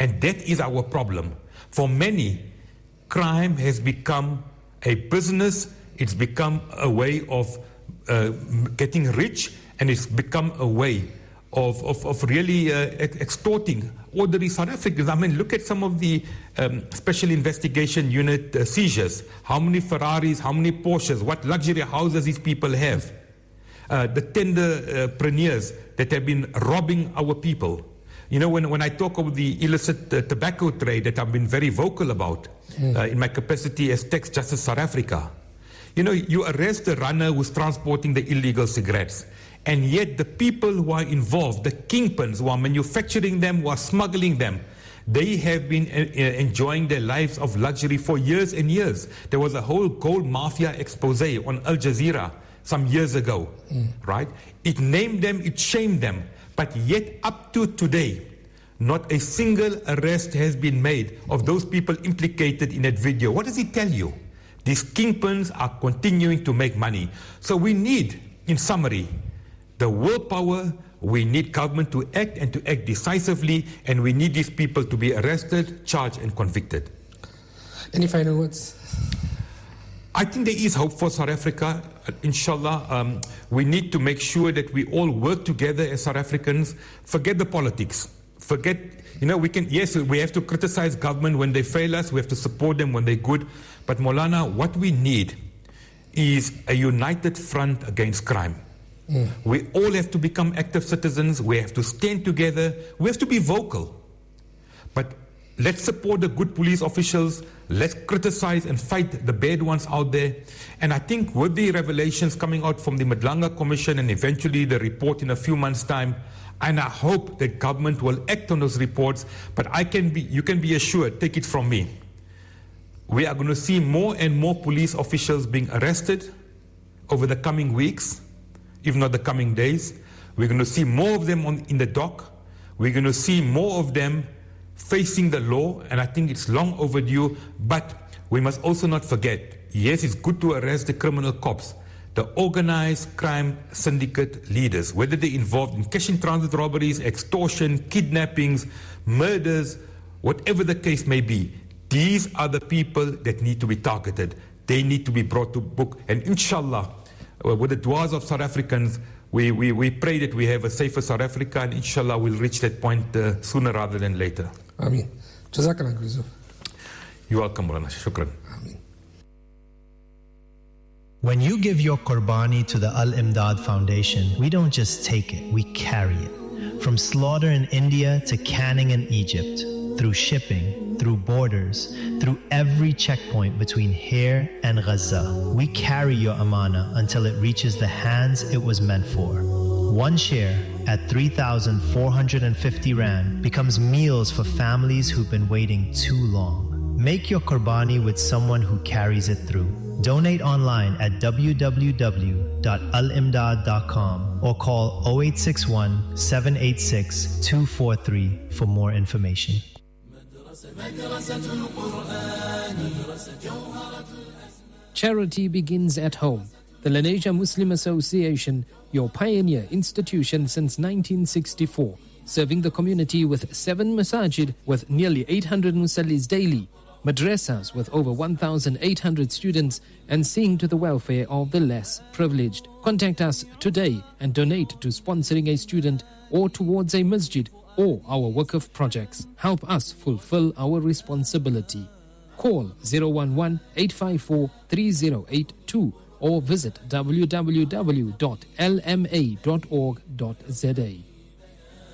And that is our problem. For many, crime has become a business, it's become a way of getting rich, and it's become a way of really extorting ordinary South Africans. I mean, look at some of the Special Investigation Unit seizures. How many Ferraris, how many Porsches, what luxury houses these people have. The tenderpreneurs that have been robbing our people. You know, when I talk of the illicit tobacco trade that I've been very vocal about in my capacity as Tax Justice South Africa, you know, you arrest the runner who's transporting the illegal cigarettes, and yet the people who are involved, the kingpins who are manufacturing them, who are smuggling them, they have been enjoying their lives of luxury for years and years. There was a whole gold mafia expose on Al Jazeera some years ago, right? It named them, it shamed them. But yet up to today, not a single arrest has been made of those people implicated in that video. What does it tell you? These kingpins are continuing to make money. So we need, in summary, the willpower, we need government to act and to act decisively, and we need these people to be arrested, charged, and convicted. Any final words? I think there is hope for South Africa, inshallah. We need to make sure that we all work together as South Africans. Forget the politics. Forget, you know, yes, we have to criticize government when they fail us. We have to support them when they're good. But Maulana, what we need is a united front against crime. We all have to become active citizens. We have to stand together. We have to be vocal. But let's support the good police officials. Let's criticize and fight the bad ones out there. And I think with the revelations coming out from the Madlanga Commission and eventually the report in a few months' time, and I hope that government will act on those reports. But you can be assured, take it from me, we are going to see more and more police officials being arrested over the coming weeks, if not the coming days. We're going to see more of them in the dock. We're going to see more of them facing the law, and I think it's long overdue. But we must also not forget, yes, it's good to arrest the criminal cops, the organized crime syndicate leaders, whether they're involved in cash in transit robberies, extortion, kidnappings, murders, whatever the case may be. These are the people that need to be targeted. They need to be brought to book. And inshallah, with the du'as of South Africans, we pray that we have a safer South Africa, and inshallah we'll reach that point sooner rather than later. Ameen. Jazakallah, Yusuf. You're welcome, Maulana. Shukran. Ameen. When you give your Qurbani to the Al-Imdad Foundation, we don't just take it, we carry it. From slaughter in India to canning in Egypt, through shipping, through borders, through every checkpoint between here and Gaza, we carry your amana until it reaches the hands it was meant for. One share at 3,450 Rand becomes meals for families who've been waiting too long. Make your Qurbani with someone who carries it through. Donate online at www.alimdad.com or call 0861 786 243 for more information. Charity begins at home. The Lenasia Muslim Association, your pioneer institution since 1964, serving the community with 7 masajid with nearly 800 musallis daily, madrasas with over 1,800 students, and seeing to the welfare of the less privileged. Contact us today and donate to sponsoring a student or towards a masjid or our Waqf projects. Help us fulfill our responsibility. Call 011-854-3082 or visit www.lma.org.za.